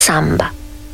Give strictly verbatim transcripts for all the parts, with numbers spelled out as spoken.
Samba.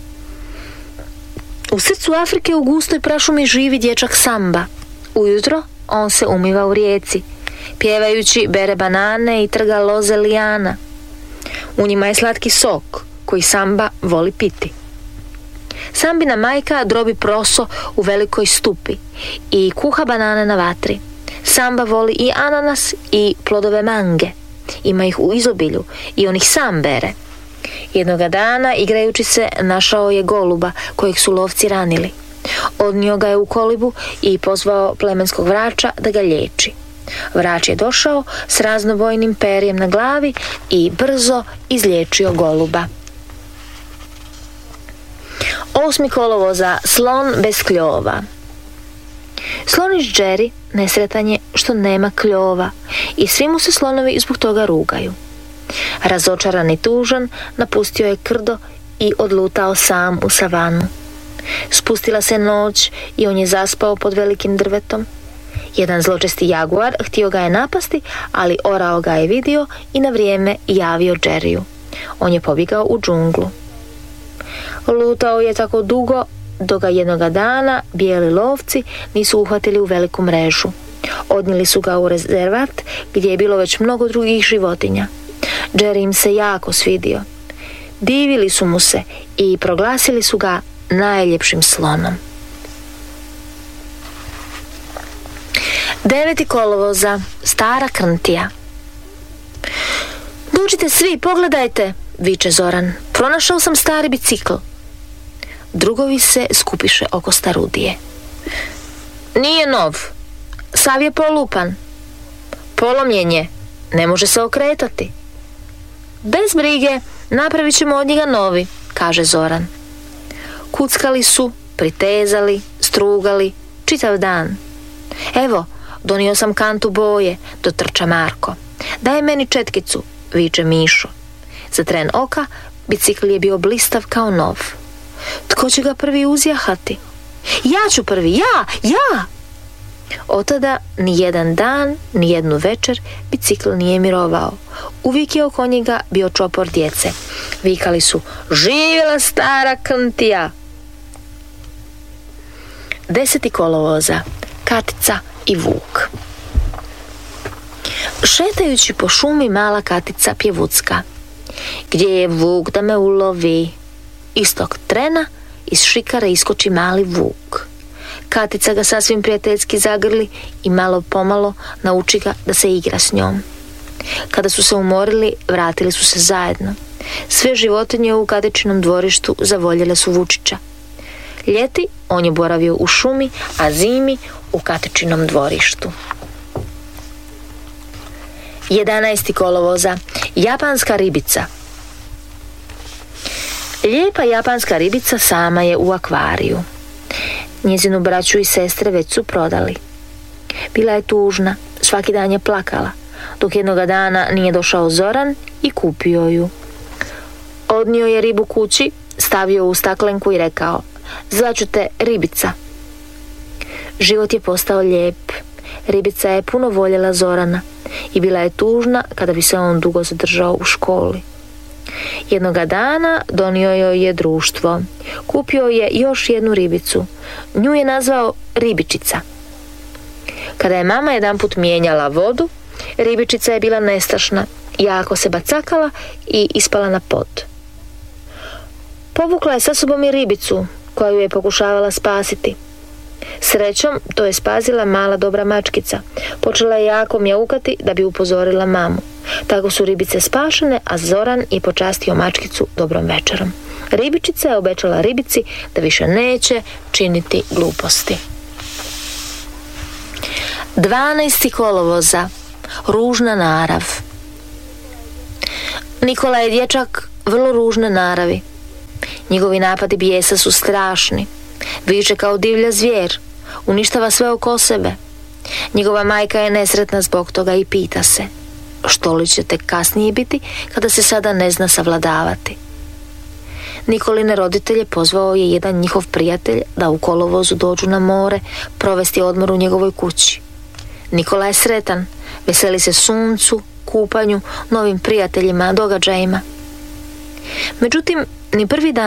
U srcu Afrike u gustoj prašumi živi dječak Samba. Ujutro on se umiva u rijeci, pjevajući bere banane i trga loze lijana. U njima je slatki sok koji Samba voli piti. Sambina majka drobi proso u velikoj stupi i kuha banane na vatri. Samba voli i ananas i plodove mange. Ima ih u izobilju i on ih sam bere. Jednoga dana, igrajući se, našao je goluba kojeg su lovci ranili. Odnio ga je u kolibu i pozvao plemenskog vrača da ga liječi. Vrač je došao s raznobojnim perjem na glavi i brzo izliječio goluba. Osmi kolovoza, slon bez kljova. Slonić Jerry nesretan je što nema kljova i svi mu se slonovi zbog toga rugaju. Razočaran i tužan, napustio je krdo i odlutao sam u savanu. Spustila se noć i on je zaspao pod velikim drvetom. Jedan zločesti jaguar htio ga je napasti, ali orao ga je vidio i na vrijeme javio Jerryu. On je pobjegao u džunglu. Lutao je tako dugo dok ga jednoga dana bijeli lovci nisu uhvatili u veliku mrežu. Odnijeli su ga u rezervat gdje je bilo već mnogo drugih životinja. Jerry im se jako svidio. Divili su mu se i proglasili su ga najljepšim slonom. Deveti kolovoza, stara krntija. Dođite svi, pogledajte, viče Zoran. Pronašao sam stari bicikl. Drugovi se skupiše oko starudije. Nije nov, sav je polupan. Polomljen je, ne može se okretati. Bez brige, napravit ćemo od njega novi, kaže Zoran. Kuckali su, pritezali, strugali, čitav dan. Evo, donio sam kantu boje, dotrča Marko. Daj meni četkicu, viče Mišo. Za tren oka bicikl je bio blistav kao nov. Tko će ga prvi uzjahati? Ja ću prvi, ja, ja! Od tada ni jedan dan, ni jednu večer bicikl nije mirovao. Uvijek je oko njega bio čopor djece. Vikali su: živjela stara krntija! Deseti kolovoza, Katica i vuk. Šetajući po šumi mala Katica pjevucka. Gdje je vuk da me ulovi? Istog trena iz šikare iskoči mali vuk. Katica ga sasvim prijateljski zagrli i malo pomalo nauči ga da se igra s njom. Kada su se umorili, vratili su se zajedno. Sve životinje u Katičinom dvorištu zavoljele su Vučića. Ljeti on je boravio u šumi, a zimi u Katičinom dvorištu. Jedanaesti kolovoza, japanska ribica. Lijepa japanska ribica sama je u akvariju. Njezinu braću i sestre već su prodali. Bila je tužna, svaki dan je plakala, dok jednoga dana nije došao Zoran i kupio ju. Odnio je ribu kući, stavio u staklenku i rekao: zvaću te Ribica. Život je postao lijep. Ribica je puno voljela Zorana i bila je tužna kada bi se on dugo zadržao u školi. Jednoga dana donio joj je društvo. Kupio je još jednu ribicu. Nju je nazvao Ribičica. Kada je mama jedanput mijenjala vodu, Ribičica je bila nestašna, jako se bacakala i ispala na pod. Povukla je sa sobom i ribicu, koja ju je pokušavala spasiti. Srećom, to je spasila mala dobra mačkica. Počela je jako mjaukati da bi upozorila mamu. Tako su ribice spašene, a Zoran je počastio mačkicu dobrom večerom. Ribičica je obećala ribici da više neće činiti gluposti. Dvanaesti kolovoza, ružna narav. Nikola je dječak vrlo ružne naravi. Njegovi napadi bijesa su strašni. Viče kao divlja zvijer, uništava sve oko sebe. Njegova majka je nesretna zbog toga i pita se: što li će tek kasnije biti kada se sada ne zna savladavati? Nikoline roditelje pozvao je jedan njihov prijatelj da u kolovozu dođu na more provesti odmor u njegovoj kući. Nikola je sretan, veseli se suncu, kupanju, novim prijateljima, događajima. Međutim, ni prvi dan